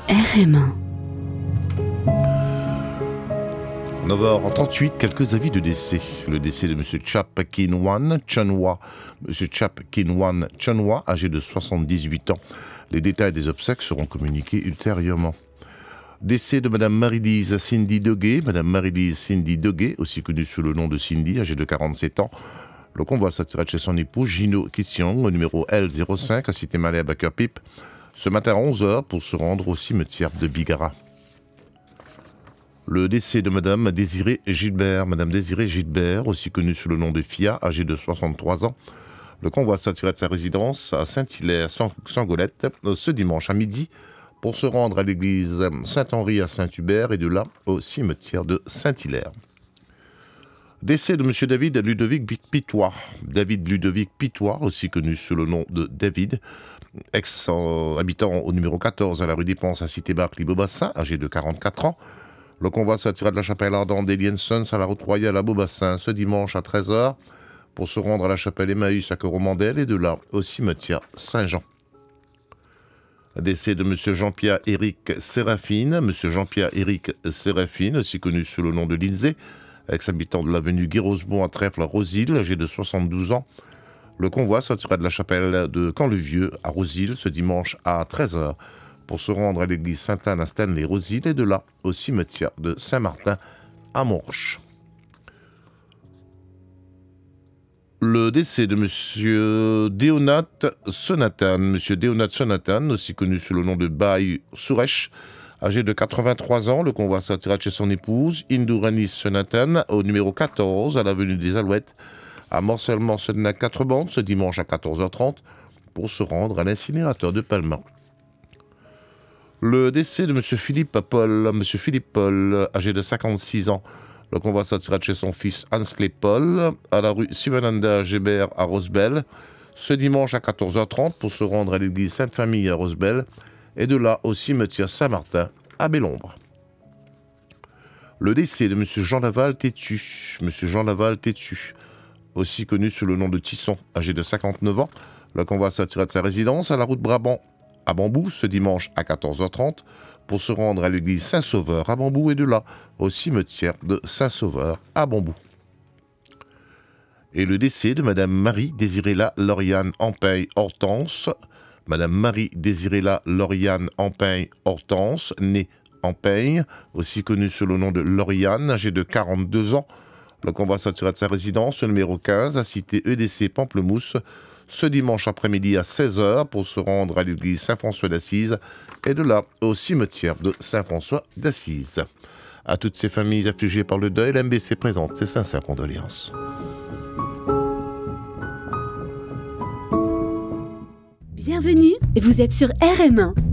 RM1. 9h38, quelques avis de décès. Le décès de M. Chap Kin-wan Chunwa. M. Chap Kin-wan Chunwa, âgé de 78 ans. Les détails des obsèques seront communiqués ultérieurement. Décès de Mme Marie-Lise Cindy Doguet. Mme Marie-Lise Cindy Doguet, aussi connue sous le nom de Cindy, âgée de 47 ans. Le convoi sortira de chez son époux Gino Kissiong, au numéro L05, à Cité Malais à Baker-Pipe, ce matin à 11h pour se rendre au cimetière de Bigara. Le décès de Madame Désirée Gilbert. Madame Désirée Gilbert, aussi connue sous le nom de Fia, âgée de 63 ans. Le convoi sortira de sa résidence à Saint-Hilaire-Sangolette ce dimanche à midi pour se rendre à l'église Saint-Henri à Saint-Hubert et de là au cimetière de Saint-Hilaire. Décès de M. David Ludovic Pitois. David Ludovic Pitois, aussi connu sous le nom de David, ex-habitant au numéro 14 à la rue des Penses à Cité-Barclay-Beaubassin, âgé de 44 ans. Le convoi sortira de la chapelle ardente d'Elian Sons à la route royale à Beaubassin ce dimanche à 13h pour se rendre à la chapelle Emmaüs à Coromandel et de là au cimetière Saint-Jean. Décès de M. Jean-Pierre Éric Séraphine. M. Jean-Pierre Éric Séraphine, aussi connu sous le nom de Lindsay, ex-habitant de l'avenue Guy-Rosemont à Trèfle-Rosil, âgé de 72 ans. Le convoi sortira de la chapelle de Camp-le-Vieux à Rosil ce dimanche à 13h pour se rendre à l'église Sainte-Anne à Stanley-Rosil et de là au cimetière de Saint-Martin à Montroche. Le décès de M. Deonat Sonatan. M. Deonat Sonatan, aussi connu sous le nom de Baï Suresh, âgé de 83 ans, le convoi sortira de chez son épouse, Indurani Sonatan, au numéro 14 à l'avenue des Alouettes, à Morcellement-Senac 4 bandes, ce dimanche à 14h30, pour se rendre à l'incinérateur de Palma. Le décès de M. Philippe Paul. M. Philippe Paul, âgé de 56 ans, le convoi sortira de chez son fils Hansley Paul, à la rue Sivananda Gébert à Rosebel, ce dimanche à 14h30, pour se rendre à l'église Sainte-Famille à Rosebel, et de là au cimetière Saint-Martin à Bélombre. Le décès de M. Jean Laval Tétu. M. Jean Laval Tétu, aussi connu sous le nom de Tisson, âgé de 59 ans. Le convoi sortira de sa résidence à la route Brabant à Bambou ce dimanche à 14h30 pour se rendre à l'église Saint-Sauveur à Bambou et de là au cimetière de Saint-Sauveur à Bambou. Et le décès de Madame Marie-Désirella Lauriane Ampey-Hortense. Madame Marie-Désirella Lauriane Ampey-Hortense, née Ampey, aussi connue sous le nom de Lauriane, âgée de 42 ans. Le convoi sortira de sa résidence, numéro 15, à cité EDC Pamplemousse, ce dimanche après-midi à 16h pour se rendre à l'église Saint-François d'Assise et de là au cimetière de Saint-François d'Assise. À toutes ces familles affligées par le deuil, l'MBC présente ses sincères condoléances. Bienvenue, vous êtes sur RM1.